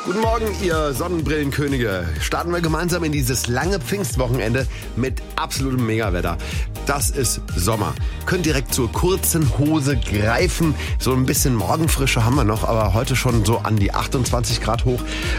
Guten Morgen, ihr Sonnenbrillenkönige. Starten wir gemeinsam in dieses lange Pfingstwochenende mit absolutem Megawetter. Das ist Sommer. Könnt direkt zur kurzen Hose greifen. So ein bisschen Morgenfrische haben wir noch, aber heute schon so an die 28 Grad hoch.